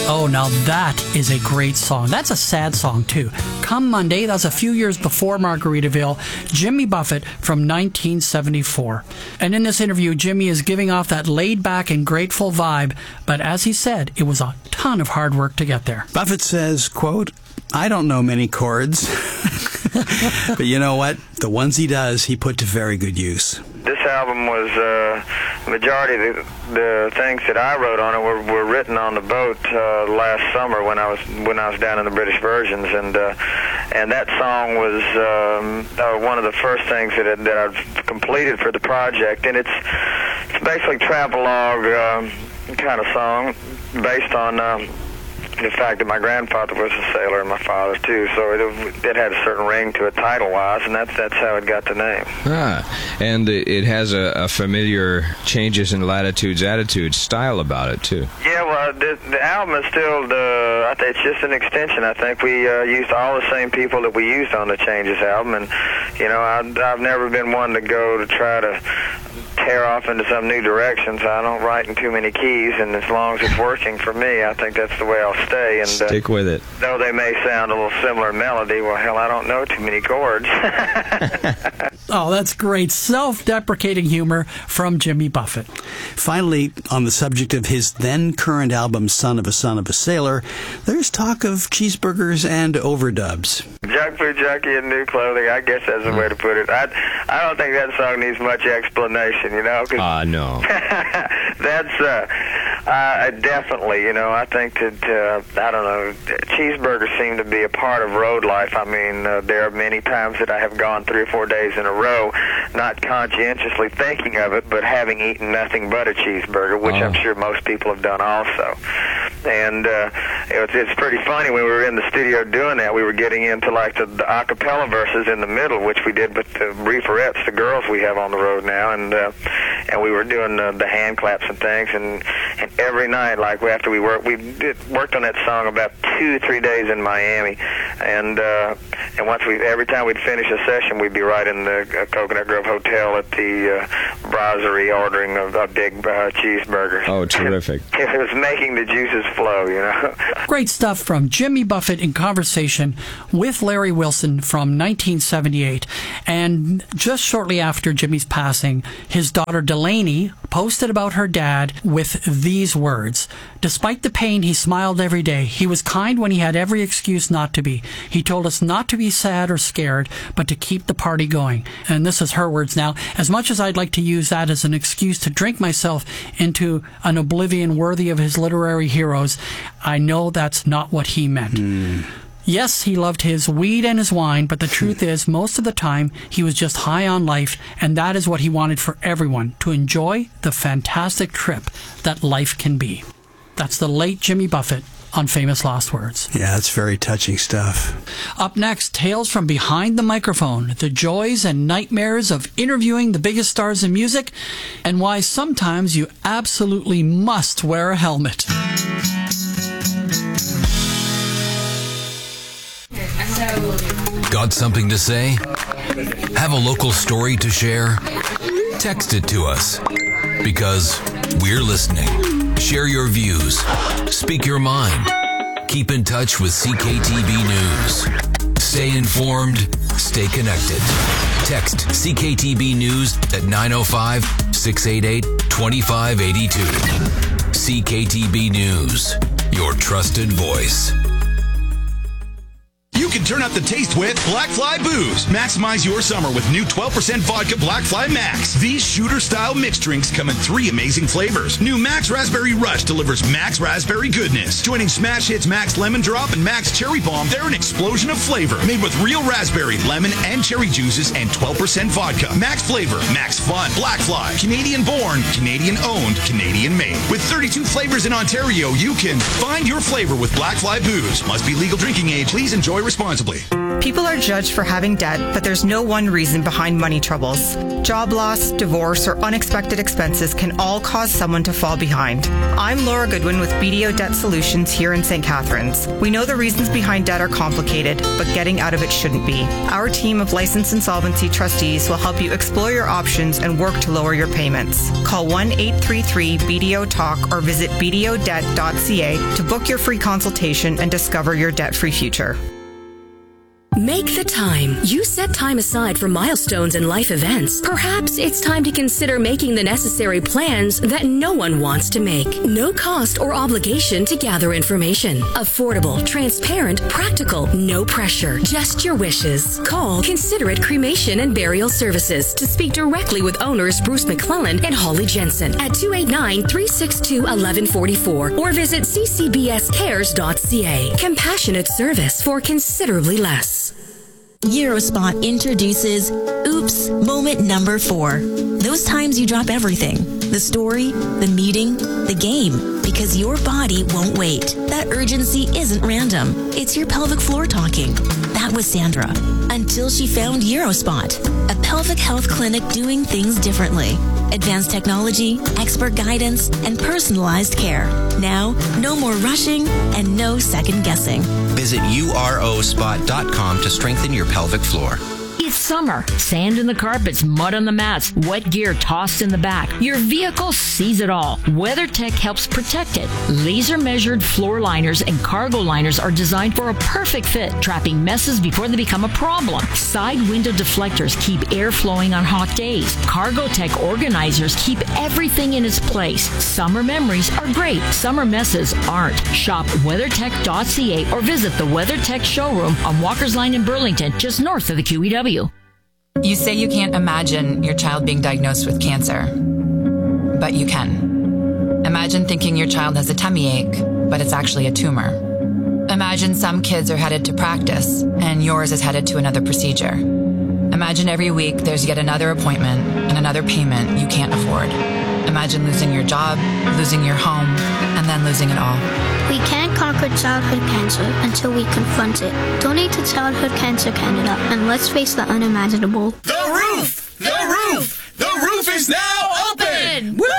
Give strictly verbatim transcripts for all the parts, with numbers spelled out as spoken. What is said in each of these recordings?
Oh, now that is a great song. That's a sad song, too. Come Monday, that's a few years before Margaritaville, Jimmy Buffett from nineteen seventy-four. And in this interview, Jimmy is giving off that laid-back and grateful vibe, but as he said, it was a ton of hard work to get there. Buffett says, quote, "I don't know many chords, but you know what? The ones he does, he put to very good use." This album was, uh, majority of the, the things that I wrote on it were, were written on the boat uh, last summer when I was when I was down in the British Virgins, and uh, and that song was um, uh, one of the first things that that I've completed for the project, and it's it's basically travelogue um, kind of song based on. Um, The fact that my grandfather was a sailor and my father too, so it, it had a certain ring to it title-wise, and that's that's how it got the name. Ah, and it has a, a familiar changes in latitudes, attitudes, style about it too. Yeah, well, the, the album is still the. I think it's just an extension. I think we uh, used all the same people that we used on the Changes album, and you know, I, I've never been one to go to try to tear off into some new direction, so I don't write in too many keys, and as long as it's working for me, I think that's the way I'll stay. And stick uh, with it. Though they may sound a little similar in melody, well, hell, I don't know too many chords. Oh, that's great. Self-deprecating humor from Jimmy Buffett. Finally, on the subject of his then-current album, Son of a Son of a Sailor, there's talk of cheeseburgers and overdubs. Junk food junkie in new clothing, I guess that's the way to put it. I, I don't think that song needs much explanation, you know? Ah, uh, no. That's, uh, uh, definitely, you know, I think that, uh, I don't know, cheeseburgers seem to be a part of road life. I mean, uh, there are many times that I have gone three or four days in a row, not conscientiously thinking of it, but having eaten nothing but a cheeseburger, which oh. I'm sure most people have done also. And uh, it's, it's pretty funny, when we were in the studio doing that, we were getting into like the, the a cappella verses in the middle, which we did with the reeferettes, the girls we have on the road now, and uh, and we were doing uh, the hand claps and things, and, and every night, like after we worked, we did, worked on that song about two, three days in Miami, and uh, and once we, every time we'd finish a session, we'd be right in the uh, Coconut Grove Hotel at the uh, brasserie ordering a, a big uh, cheeseburger. Oh, terrific. It was making the juices flow, you know. Great stuff from Jimmy Buffett in conversation with Larry Wilson from nineteen seventy-eight. And just shortly after Jimmy's passing, his daughter Delaney posted about her dad with these words: "Despite the pain, he smiled every day. He was kind when he had every excuse not to be. He told us not to be sad or scared, but to keep the party going." And this is her words now. "As much as I'd like to use that as an excuse to drink myself into an oblivion worthy of his literary heroes, I know that's not what he meant." Mm. Yes, he loved his weed and his wine, but the truth is, most of the time, he was just high on life, and that is what he wanted for everyone, to enjoy the fantastic trip that life can be. That's the late Jimmy Buffett on Famous Last Words. Yeah, it's very touching stuff. Up next, tales from behind the microphone, the joys and nightmares of interviewing the biggest stars in music, and why sometimes you absolutely must wear a helmet. Got something to say? Have a local story to share? Text it to us, because we're listening. Share your views. Speak your mind. Keep in touch with C K T B News. Stay informed. Stay connected. Text C K T B News at nine oh five, six eight eight, two five eight two. C K T B News, your trusted voice. You can turn up the taste with Black Fly Booze. Maximize your summer with new twelve percent vodka Black Fly Max. These shooter-style mixed drinks come in three amazing flavors. New Max Raspberry Rush delivers Max Raspberry goodness. Joining Smash Hits Max Lemon Drop and Max Cherry Bomb, they're an explosion of flavor. Made with real raspberry, lemon, and cherry juices and twelve percent vodka. Max Flavor, Max Fun, Black Fly. Canadian-born, Canadian-owned, Canadian-made. With thirty-two flavors in Ontario, you can find your flavor with Black Fly Booze. Must be legal drinking age. Please enjoy responsibly. People are judged for having debt, but there's no one reason behind money troubles. Job loss, divorce, or unexpected expenses can all cause someone to fall behind. I'm Laura Goodwin with B D O Debt Solutions here in Saint Catharines. We know the reasons behind debt are complicated, but getting out of it shouldn't be. Our team of licensed insolvency trustees will help you explore your options and work to lower your payments. Call one eight three three B D O talk or visit b d o debt dot c a to book your free consultation and discover your debt-free future. Make the time. You set time aside for milestones and life events. Perhaps it's time to consider making the necessary plans that no one wants to make. No cost or obligation to gather information. Affordable, transparent, practical, no pressure. Just your wishes. Call Considerate Cremation and Burial Services to speak directly with owners Bruce McClelland and Holly Jensen at two eight nine, three six two, one one four four or visit c c b s cares dot c a. Compassionate service for considerably less. Eurospot introduces Oops Moment Number Four. Those times you drop everything. The story, the meeting, the game. Because your body won't wait. That urgency isn't random. It's your pelvic floor talking. That was Sandra. Until she found Eurospot, a pelvic health clinic doing things differently. Advanced technology, expert guidance, and personalized care. Now, no more rushing and no second guessing. Visit u r o spot dot com to strengthen your pelvic floor. It's summer. Sand in the carpets, mud on the mats, wet gear tossed in the back. Your vehicle sees it all. WeatherTech helps protect it. Laser-measured floor liners and cargo liners are designed for a perfect fit, trapping messes before they become a problem. Side window deflectors keep air flowing on hot days. CargoTech organizers keep everything in its place. Summer memories are great. Summer messes aren't. Shop weathertech dot c a or visit the WeatherTech showroom on Walker's Line in Burlington, just north of the Q E W. You say you can't imagine your child being diagnosed with cancer, but you can. Imagine thinking your child has a tummy ache, but it's actually a tumor. Imagine some kids are headed to practice, and yours is headed to another procedure. Imagine every week there's yet another appointment and another payment you can't afford. Imagine losing your job, losing your home, and then losing it all. We can't conquer childhood cancer until we confront it. Donate to Childhood Cancer Canada and let's face the unimaginable. The roof! The roof! The roof is now open! Woo!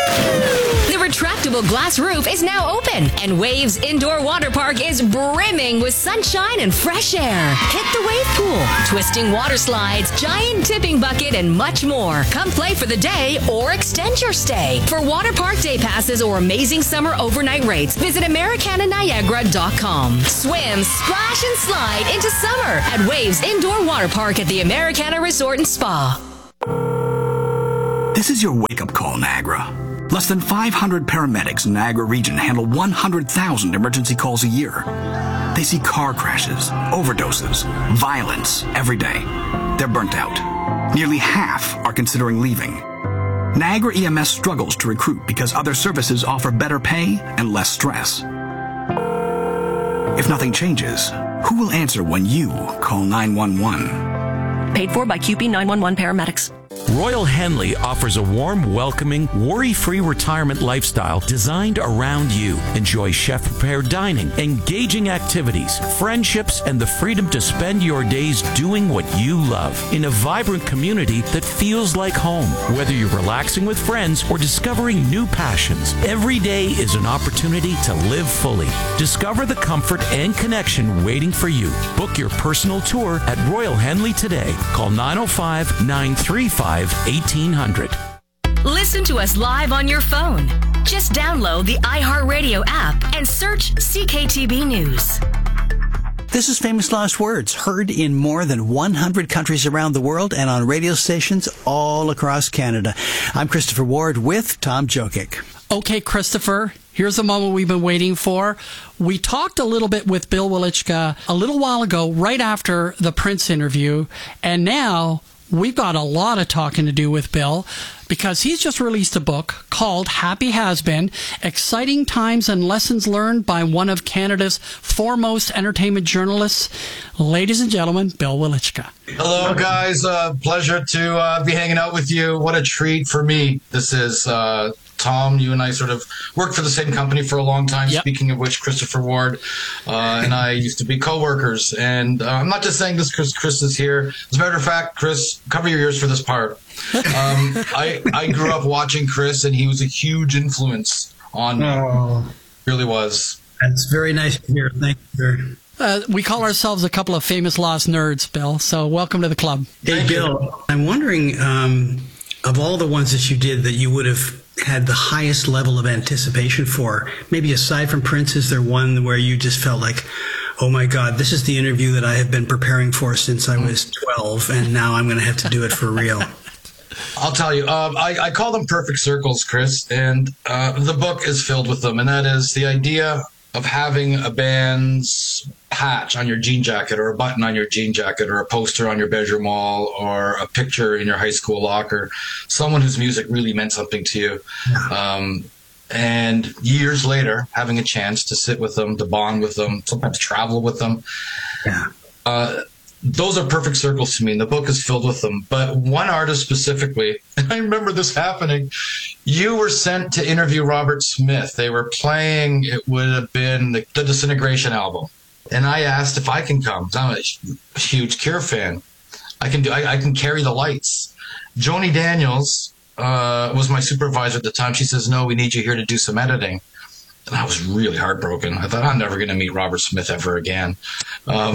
The retractable glass roof is now open, and Waves Indoor Water Park is brimming with sunshine and fresh air. Hit the wave pool, twisting water slides, giant tipping bucket, and much more. Come play for the day or extend your stay. For water park day passes or amazing summer overnight rates, visit Americana Niagara dot com. Swim, splash, and slide into summer at Waves Indoor Water Park at the Americana Resort and Spa. This is your wake-up call, Niagara. Less than five hundred paramedics in the Niagara region handle one hundred thousand emergency calls a year. They see car crashes, overdoses, violence every day. They're burnt out. Nearly half are considering leaving. Niagara E M S struggles to recruit because other services offer better pay and less stress. If nothing changes, who will answer when you call nine one one? Paid for by Q P nine one one paramedics. Royal Henley offers a warm, welcoming, worry-free retirement lifestyle designed around you. Enjoy chef-prepared dining, engaging activities, friendships, and the freedom to spend your days doing what you love in a vibrant community that feels like home. Whether you're relaxing with friends or discovering new passions, every day is an opportunity to live fully. Discover the comfort and connection waiting for you. Book your personal tour at Royal Henley today. Call nine oh five, nine three five, eighteen hundred. Listen to us live on your phone. Just download the iHeartRadio app and search C K T B News. This is Famous Last Words, heard in more than one hundred countries around the world and on radio stations all across Canada. I'm Christopher Ward with Tom Jokic. Okay, Christopher, here's the moment we've been waiting for. We talked a little bit with Bill Welychka a little while ago, right after the Prince interview, and now we've got a lot of talking to do with Bill because he's just released a book called Happy Has Been, Exciting Times and Lessons Learned by one of Canada's foremost entertainment journalists. Ladies and gentlemen, Bill Welychka. Hello, guys. Uh, pleasure to uh, be hanging out with you. What a treat for me this is uh, Tom, you and I sort of worked for the same company for a long time. Yep. Speaking of which, Christopher Ward uh, and I used to be co-workers. And uh, I'm not just saying this because Chris is here. As a matter of fact, Chris, cover your ears for this part. Um, I, I grew up watching Chris, and he was a huge influence on me. Oh. Really was. That's very nice to hear. Thank you, sir. Uh, we call ourselves a couple of famous lost nerds, Bill. So welcome to the club. Hey, Thank Bill, you. I'm wondering, um, of all the ones that you did that you would have had the highest level of anticipation for, maybe aside from Prince, is there one where you just felt like, oh my God, this is the interview that I have been preparing for since I was twelve, and now I'm going to have to do it for real? I'll tell you, uh, I, I call them perfect circles, Chris, and uh, the book is filled with them, and that is the idea of having a band's patch on your jean jacket, or a button on your jean jacket, or a poster on your bedroom wall, or a picture in your high school locker, someone whose music really meant something to you. Um, and years later, having a chance to sit with them, to bond with them, sometimes travel with them. Yeah. Uh, those are perfect circles to me, and the book is filled with them. But one artist specifically, and I remember this happening, you were sent to interview Robert Smith. They were playing, it would have been the, the Disintegration album. And I asked if I can come. I'm a huge Cure fan. I can do. I, I can carry the lights. Joni Daniels uh, was my supervisor at the time. She says, no, we need you here to do some editing. And I was really heartbroken. I thought, I'm never going to meet Robert Smith ever again. Um,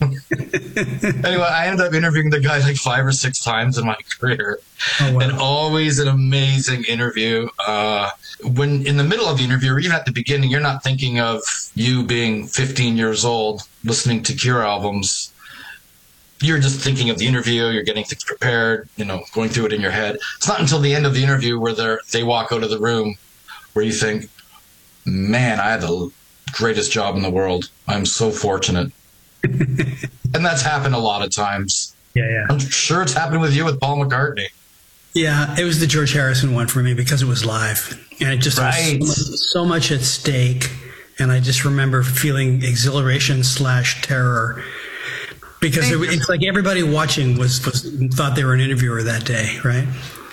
anyway, I ended up interviewing the guy like five or six times in my career. Oh, wow. And always an amazing interview. Uh, when in the middle of the interview, or even at the beginning, you're not thinking of you being fifteen years old, listening to Cure albums. You're just thinking of the interview. You're getting things prepared, you know, going through it in your head. It's not until the end of the interview where they they walk out of the room where you think, man, I had the greatest job in the world. I'm so fortunate. And that's happened a lot of times. Yeah, yeah. I'm sure it's happened with you with Paul McCartney. Yeah, it was the George Harrison one for me because it was live. And it just right. was so much at stake. And I just remember feeling exhilaration slash terror. Because it, it's like everybody watching was, was thought they were an interviewer that day, right?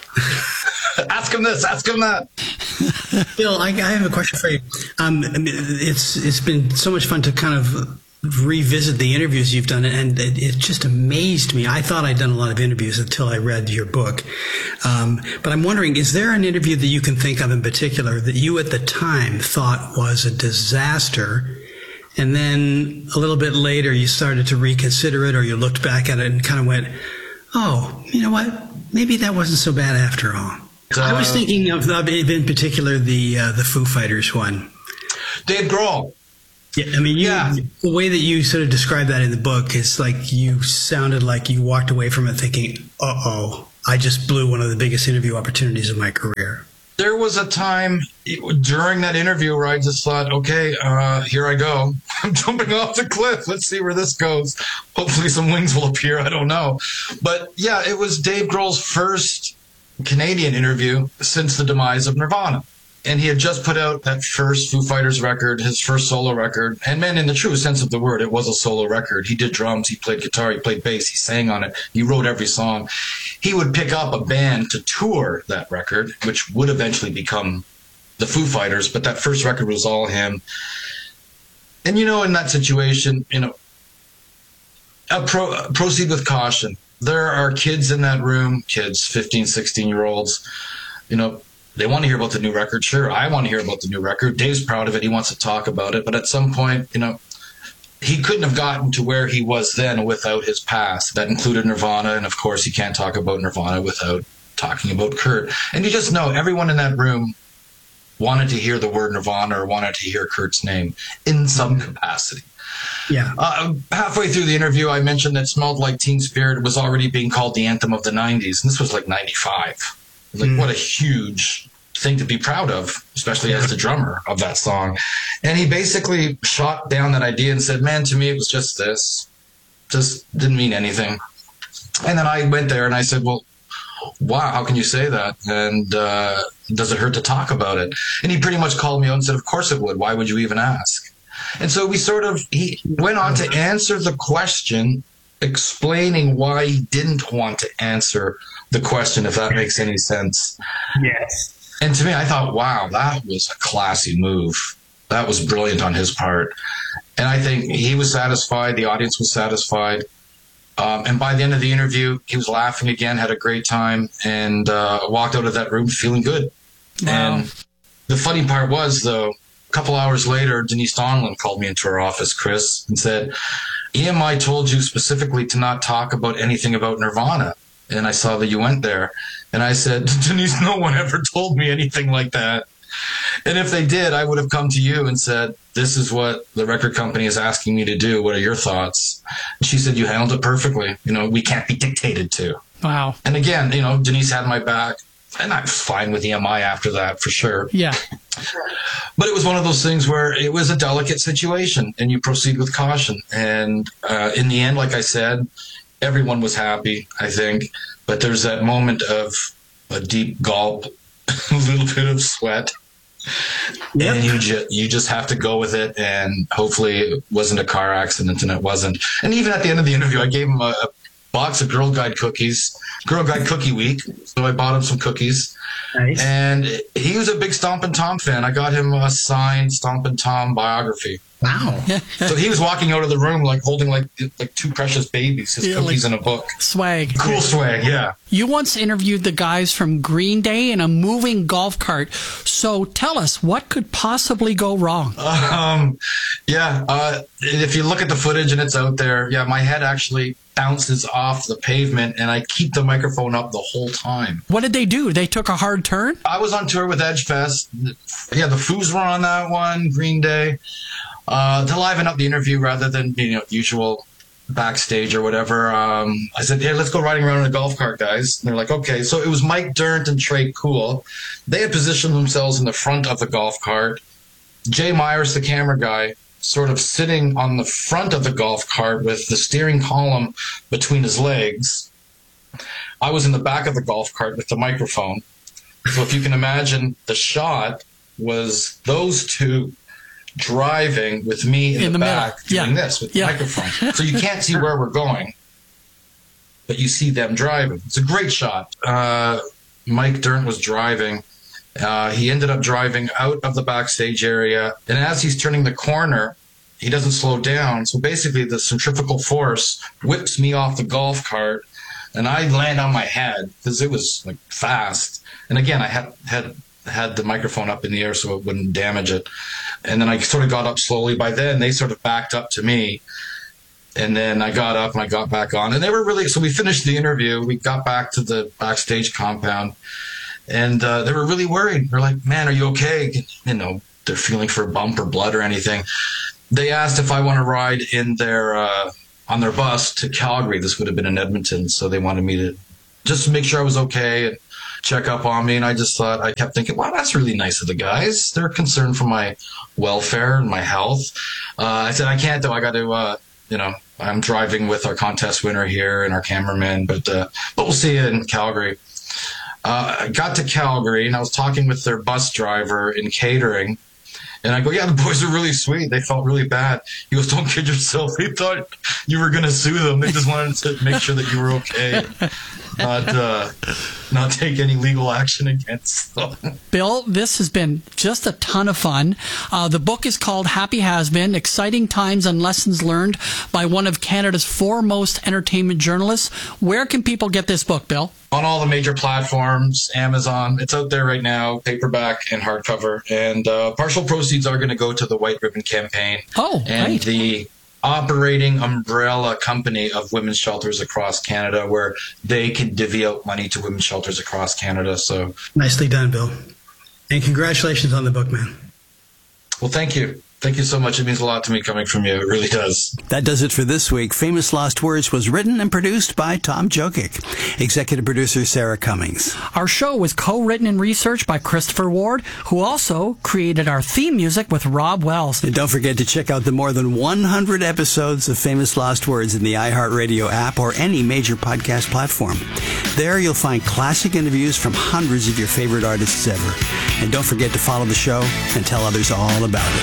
Ask him this, ask him that. Bill, I, I have a question for you. Um, I mean, it's it's been so much fun to kind of revisit the interviews you've done, and it, it just amazed me. I thought I'd done a lot of interviews until I read your book. Um, but I'm wondering, is there an interview that you can think of in particular that you at the time thought was a disaster, and then a little bit later you started to reconsider it, or you looked back at it and kind of went, oh, you know what? Maybe that wasn't so bad after all. Uh, I was thinking of, of in particular the uh, the Foo Fighters one. Dave Grohl. Yeah, I mean, you, yeah. the way that you sort of described that in the book is like you sounded like you walked away from it thinking, uh-oh, I just blew one of the biggest interview opportunities of my career. There was a time during that interview where I just thought, okay, uh, here I go. I'm jumping off the cliff. Let's see where this goes. Hopefully some wings will appear. I don't know. But yeah, it was Dave Grohl's first Canadian interview since the demise of Nirvana. And he had just put out that first Foo Fighters record, his first solo record. And man, in the true sense of the word, it was a solo record. He did drums, he played guitar, he played bass, he sang on it, he wrote every song. He would pick up a band to tour that record, which would eventually become the Foo Fighters, but that first record was all him. And you know, in that situation, you know, uh, pro- uh, proceed with caution. There are kids in that room, kids, fifteen, sixteen-year-olds, you know, they want to hear about the new record. Sure, I want to hear about the new record. Dave's proud of it. He wants to talk about it. But at some point, you know, he couldn't have gotten to where he was then without his past. That included Nirvana. And, of course, you can't talk about Nirvana without talking about Kurt. And you just know everyone in that room wanted to hear the word Nirvana or wanted to hear Kurt's name in some capacity. Yeah. Uh, halfway through the interview, I mentioned that Smelled Like Teen Spirit was already being called the anthem of the nineties. And this was like ninety-five. Like, mm. what a huge thing to be proud of, especially as the drummer of that song. And he basically shot down that idea and said, man, to me, it was just this. Just didn't mean anything. And then I went there and I said, well, wow, how can you say that? And uh, does it hurt to talk about it? And he pretty much called me out and said, of course it would. Why would you even ask? And so we sort of, he went on to answer the question, explaining why he didn't want to answer the question, if that makes any sense. Yes. And to me, I thought, wow, that was a classy move. That was brilliant on his part. And I think he was satisfied. The audience was satisfied. Um, and by the end of the interview, he was laughing again, had a great time, and uh, walked out of that room feeling good. Wow. And the funny part was, though, a couple hours later, Denise Donlin called me into her office, Chris, and said, E M I told you specifically to not talk about anything about Nirvana. And I saw that you went there. And I said, Denise, no one ever told me anything like that. And if they did, I would have come to you and said, this is what the record company is asking me to do. What are your thoughts? And she said, you handled it perfectly. You know, we can't be dictated to. Wow. And again, you know, Denise had my back. And I was fine with E M I after that, for sure. Yeah. But it was one of those things where it was a delicate situation, and you proceed with caution. And uh, in the end, like I said, everyone was happy, I think. But there's that moment of a deep gulp, a little bit of sweat. Yep. And you, ju- you just have to go with it. And hopefully it wasn't a car accident, and it wasn't. And even at the end of the interview, I gave him a, a box of Girl Guide cookies, Girl Guide Cookie Week. So I bought him some cookies. Nice. And he was a big Stompin' Tom fan. I got him a signed Stompin' Tom biography. Wow. So he was walking out of the room like holding like like two precious babies, his yeah, cookies like in a book. Swag. Cool yeah. swag, yeah. You once interviewed the guys from Green Day in a moving golf cart. So tell us, what could possibly go wrong? Um, yeah, uh, if you look at the footage and it's out there, yeah, my head actually bounces off the pavement and I keep the microphone up the whole time. What did they do? They took a hard turn? I was on tour with Edge Fest. Yeah, the Foos were on that one, Green Day. Uh, to liven up the interview rather than, you know, usual backstage or whatever, um, I said, hey, let's go riding around in a golf cart, guys. And they're like, okay. So it was Mike Dirnt and Trey Cool. They had positioned themselves in the front of the golf cart. Jay Myers, the camera guy, sort of sitting on the front of the golf cart with the steering column between his legs. I was in the back of the golf cart with the microphone. So if you can imagine, the shot was those two driving with me in, in the, the back middle. doing yeah. this with yeah. the microphone. So you can't see where we're going, but you see them driving. It's a great shot. Uh, Mike Dirnt was driving. Uh, he ended up driving out of the backstage area, and as he's turning the corner, he doesn't slow down. So basically the centrifugal force whips me off the golf cart, and I land on my head because it was like fast. And again, I had had had the microphone up in the air so it wouldn't damage it. And then I sort of got up slowly. By then, they sort of backed up to me. And then I got up and I got back on. And they were really, so we finished the interview. We got back to the backstage compound. And uh, they were really worried. They're like, man, are you okay? You know, they're feeling for a bump or blood or anything. They asked if I want to ride in their, uh, on their bus to Calgary. This would have been in Edmonton. So they wanted me to just to make sure I was okay and check up on me. And I just thought, I kept thinking, wow, that's really nice of the guys. They're concerned for my welfare and my health. Uh, I said, I can't though. I got to, uh, you know, I'm driving with our contest winner here and our cameraman, but, uh, but we'll see you in Calgary. Uh, I got to Calgary and I was talking with their bus driver in catering. And I go, yeah, the boys are really sweet. They felt really bad. He goes, don't kid yourself. They thought you were going to sue them. They just wanted to make sure that you were okay. Not, uh, not take any legal action against them. Bill, this has been just a ton of fun. Uh, the book is called Happy Has Been, Exciting Times and Lessons Learned by one of Canada's foremost entertainment journalists. Where can people get this book, Bill? On all the major platforms, Amazon. It's out there right now, paperback and hardcover. And uh, partial proceeds are going to go to the White Ribbon Campaign. Oh, and great. the operating umbrella company of women's shelters across Canada, where they can divvy out money to women's shelters across Canada. So nicely done, Bill. And congratulations on the book, man. Well, thank you. Thank you so much. It means a lot to me coming from you. It really does. That does it for this week. Famous Lost Words was written and produced by Tom Jokic. Executive producer Sarah Cummings. Our show was co-written and researched by Christopher Ward, who also created our theme music with Rob Wells. And don't forget to check out the more than one hundred episodes of Famous Lost Words in the iHeartRadio app or any major podcast platform. There you'll find classic interviews from hundreds of your favorite artists ever. And don't forget to follow the show and tell others all about it.